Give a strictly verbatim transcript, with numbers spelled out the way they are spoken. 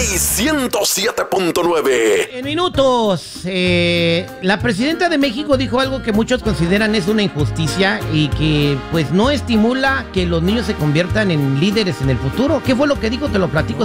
ciento siete punto nueve. En minutos, eh, la presidenta de México dijo algo que muchos consideran es una injusticia y que pues no estimula que los niños se conviertan en líderes en el futuro. ¿Qué fue lo que dijo? Te lo platico